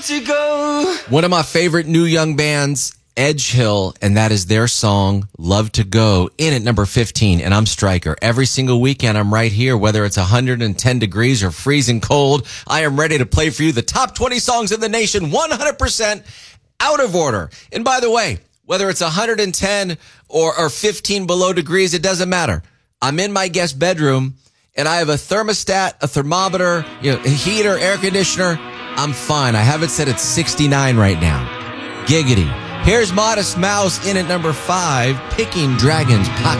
to go. One of my favorite new young bands, Edge Hill, and that is their song, Love to Go, in at number 15. And I'm Stryker. Every single weekend, I'm right here, whether it's 110 degrees or freezing cold. I am ready to play for you the top 20 songs in the nation, 100% out of order. And by the way, whether it's 110 or 15 below degrees, it doesn't matter. I'm in my guest bedroom, and I have a thermostat, a thermometer, a heater, air conditioner. I'm fine. I have it set at 69 right now. Giggity. Here's Modest Mouse in at number 5, Picking Dragons Pocket.